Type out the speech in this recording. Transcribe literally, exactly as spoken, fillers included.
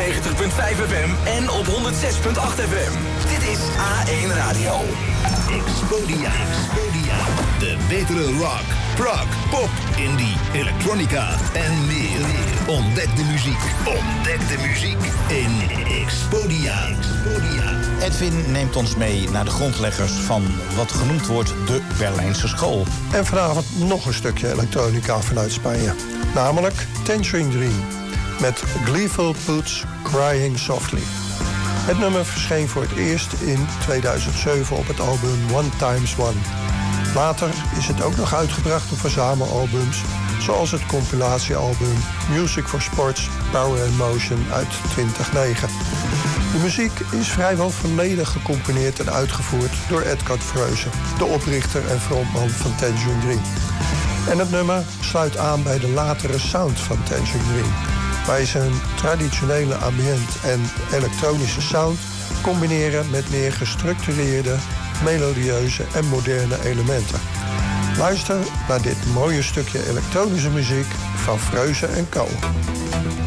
negentig komma vijf F M en op honderd zes komma acht F M. Dit is A één Radio. Expodia. Expodia. De betere rock, prog, pop, indie, elektronica en meer. Ontdek de muziek. Ontdek de muziek in Expodia. Expodia. Edwin neemt ons mee naar de grondleggers van wat genoemd wordt de Berlijnse school. En vanavond nog een stukje elektronica vanuit Spanje. Namelijk Tangerine Dream met Gleeful Boots Crying Softly. Het nummer verscheen voor het eerst in tweeduizend zeven op het album One Times One. Later is het ook nog uitgebracht op verzamelalbums, zoals het compilatiealbum Music for Sports Power and Motion uit tweeduizend negen. De muziek is vrijwel volledig gecomponeerd en uitgevoerd door Edgar Froese, de oprichter en frontman van Tangerine Dream. En het nummer sluit aan bij de latere sound van Tangerine Dream, waar ze een traditionele ambient en elektronische sound combineren met meer gestructureerde, melodieuze en moderne elementen. Luister naar dit mooie stukje elektronische muziek van Froese en Co.